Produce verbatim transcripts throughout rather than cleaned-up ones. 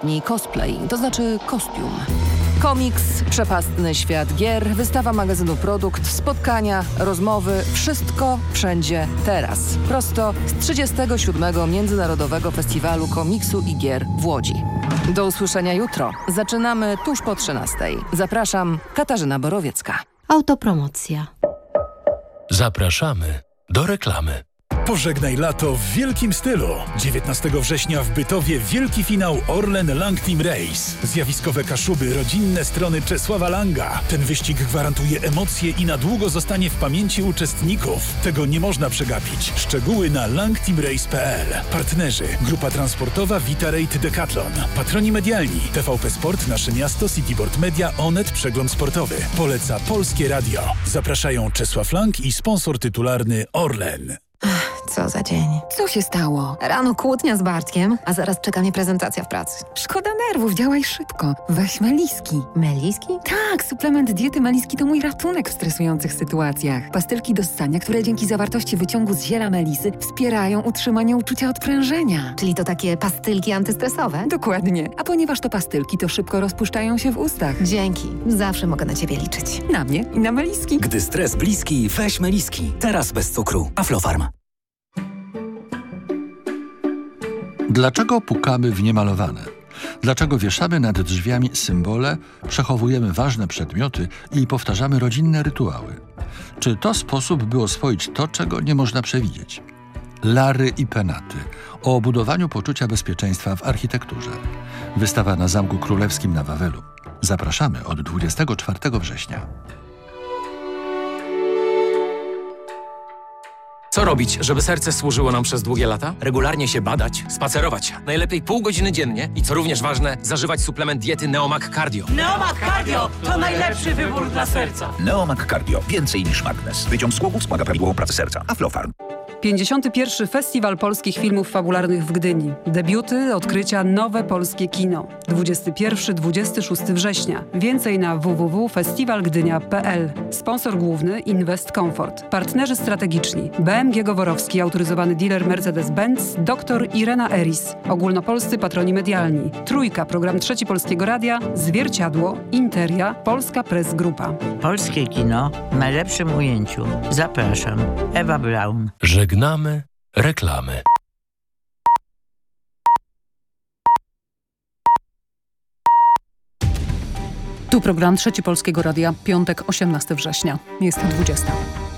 letni cosplay, to znaczy kostium. Komiks, przepastny świat gier, wystawa magazynu Produkt, spotkania, rozmowy, wszystko, wszędzie, teraz. Prosto z trzydziestego siódmego Międzynarodowego Festiwalu Komiksu i Gier w Łodzi. Do usłyszenia jutro. Zaczynamy tuż po trzynastej. Zapraszam, Katarzyna Borowiecka. Autopromocja. Zapraszamy do reklamy. Pożegnaj lato w wielkim stylu. dziewiętnastego września w Bytowie wielki finał Orlen Lang Team Race. Zjawiskowe Kaszuby, rodzinne strony Czesława Langa. Ten wyścig gwarantuje emocje i na długo zostanie w pamięci uczestników. Tego nie można przegapić. Szczegóły na lang team race kropka p l. Partnerzy: Grupa Transportowa Vitarate Decathlon. Patroni medialni: T V P Sport, Nasze Miasto, Cityboard Media, Onet, Przegląd Sportowy. Poleca Polskie Radio. Zapraszają Czesław Lang i sponsor tytularny Orlen. Co za dzień. Co się stało? Rano kłótnia z Bartkiem, a zaraz czeka mnie prezentacja w pracy. Szkoda nerwów, działaj szybko. Weź Meliski. Meliski? Tak, suplement diety Meliski to mój ratunek w stresujących sytuacjach. Pastylki do ssania, które dzięki zawartości wyciągu z ziela melisy wspierają utrzymanie uczucia odprężenia. Czyli to takie pastylki antystresowe? Dokładnie. A ponieważ to pastylki, to szybko rozpuszczają się w ustach. Dzięki. Zawsze mogę na ciebie liczyć. Na mnie i na Meliski. Gdy stres bliski, weź Meliski. Teraz bez cukru. Aflofarm. Dlaczego pukamy w niemalowane? Dlaczego wieszamy nad drzwiami symbole, przechowujemy ważne przedmioty i powtarzamy rodzinne rytuały? Czy to sposób, by oswoić to, czego nie można przewidzieć? Lary i penaty. O budowaniu poczucia bezpieczeństwa w architekturze. Wystawa na Zamku Królewskim na Wawelu. Zapraszamy od dwudziestego czwartego września. Co robić, żeby serce służyło nam przez długie lata? Regularnie się badać, spacerować. Najlepiej pół godziny dziennie i co również ważne, zażywać suplement diety Neomag Cardio. Neomag Cardio to najlepszy wybór dla serca. Neomag Cardio. Więcej niż magnez. Wyciąg z głowów wspomaga prawidłową pracę serca. Aflofarm. pięćdziesiąty pierwszy Festiwal Polskich Filmów Fabularnych w Gdyni. Debiuty, odkrycia, nowe polskie kino. dwudziestego pierwszego do dwudziestego szóstego września. Więcej na w w w kropka festiwalgdynia kropka p l. Sponsor główny Invest Comfort. Partnerzy strategiczni B M G Goworowski, autoryzowany dealer Mercedes-Benz, dr Irena Eris. Ogólnopolscy patroni medialni. Trójka, program Trzeci Polskiego Radia, Zwierciadło, Interia, Polska Press Grupa. Polskie kino w najlepszym ujęciu. Zapraszam. Ewa Braun. Żegnamy reklamy. Tu program Trzeci Polskiego Radia, piątek, osiemnastego września. Jest dwudziesta.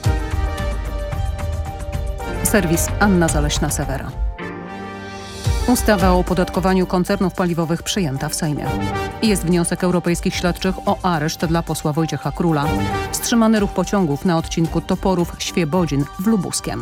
Serwis Anna Zaleśna-Sewera. Ustawa o opodatkowaniu koncernów paliwowych przyjęta w Sejmie. Jest wniosek europejskich śledczych o areszt dla posła Wojciecha Króla. Wstrzymany ruch pociągów na odcinku Toporów-Świebodzin w Lubuskiem.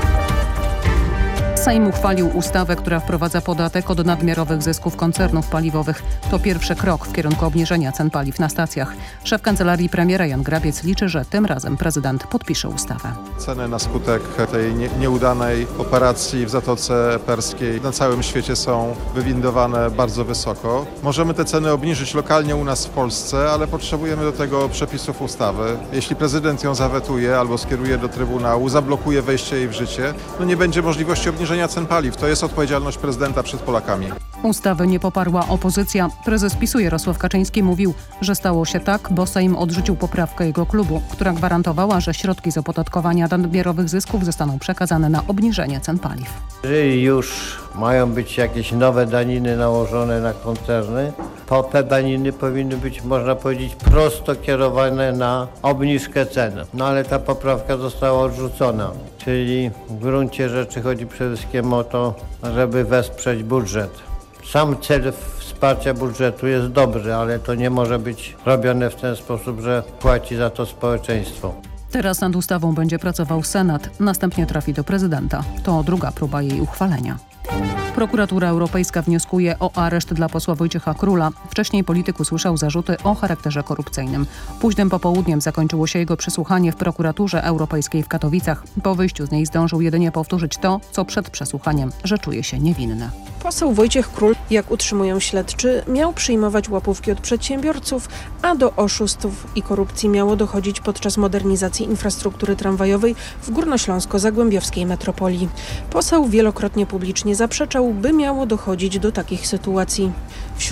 Sejm uchwalił ustawę, która wprowadza podatek od nadmiarowych zysków koncernów paliwowych. To pierwszy krok w kierunku obniżenia cen paliw na stacjach. Szef kancelarii premiera Jan Grabiec liczy, że tym razem prezydent podpisze ustawę. Ceny na skutek tej nie, nieudanej operacji w Zatoce Perskiej na całym świecie są wywindowane bardzo wysoko. Możemy te ceny obniżyć lokalnie u nas w Polsce, ale potrzebujemy do tego przepisów ustawy. Jeśli prezydent ją zawetuje albo skieruje do Trybunału, zablokuje wejście jej w życie, no nie będzie możliwości obniżenia cen paliw. To jest odpowiedzialność prezydenta przed Polakami. Ustawy nie poparła opozycja. Prezes PiSu Jarosław Kaczyński mówił, że stało się tak, bo Sejm odrzucił poprawkę jego klubu, która gwarantowała, że środki z opodatkowania nadmiarowych zysków zostaną przekazane na obniżenie cen paliw. Jeżeli już mają być jakieś nowe daniny nałożone na koncerny, to te daniny powinny być, można powiedzieć, prosto kierowane na obniżkę cen. No ale ta poprawka została odrzucona, czyli w gruncie rzeczy chodzi przede wszystkim o to, żeby wesprzeć budżet. Sam cel wsparcia budżetu jest dobry, ale to nie może być robione w ten sposób, że płaci za to społeczeństwo. Teraz nad ustawą będzie pracował Senat, następnie trafi do prezydenta. To druga próba jej uchwalenia. Prokuratura Europejska wnioskuje o areszt dla posła Wojciecha Króla. Wcześniej polityk usłyszał zarzuty o charakterze korupcyjnym. Późnym popołudniem zakończyło się jego przesłuchanie w prokuraturze europejskiej w Katowicach. Po wyjściu z niej zdążył jedynie powtórzyć to, co przed przesłuchaniem, że czuje się niewinny. Poseł Wojciech Król, jak utrzymują śledczy, miał przyjmować łapówki od przedsiębiorców, a do oszustw i korupcji miało dochodzić podczas modernizacji infrastruktury tramwajowej w górnośląsko-zagłębiowskiej metropolii. Poseł wielokrotnie publicznie zaprzeczał, by miało dochodzić do takich sytuacji.